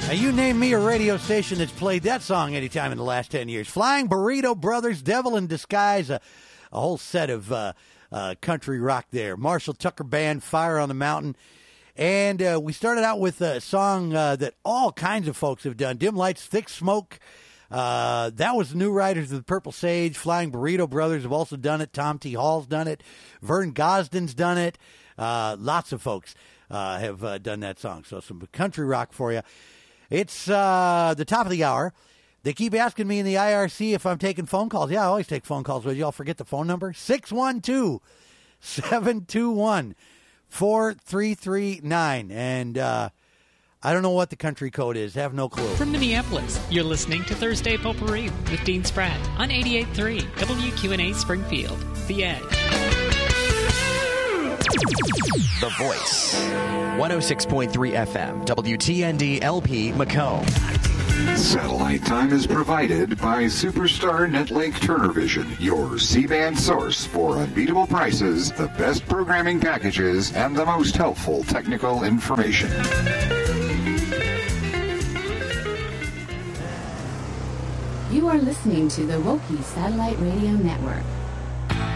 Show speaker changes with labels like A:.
A: Now, you name me a radio station that's played that song anytime in the last 10 years. Flying Burrito Brothers, Devil in Disguise, a whole set of country rock there. Marshall Tucker Band, Fire on the Mountain. And we started out with a song that all kinds of folks have done. Dim Lights, Thick Smoke. That was New Riders of the Purple Sage. Flying Burrito Brothers have also done it. Tom T. Hall's done it. Vern Gosden's done it. Lots of folks have done that song. So some country rock for you. It's the top of the hour. They keep asking me in the IRC if I'm taking phone calls. Yeah, I always take phone calls. Would you all forget the phone number? 612-721-4339. And I don't know what the country code is. I have no clue.
B: From Minneapolis, you're listening to Thursday Potpourri with Dean Spratt on 88.3 WQNA Springfield, The Edge.
C: The Voice, 106.3 FM, WTND LP Macomb.
D: Satellite time is provided by Superstar Netlink Turnervision, your C-band source for unbeatable prices, the best programming packages, and the most helpful technical information.
E: You are listening to the Woki Satellite Radio Network.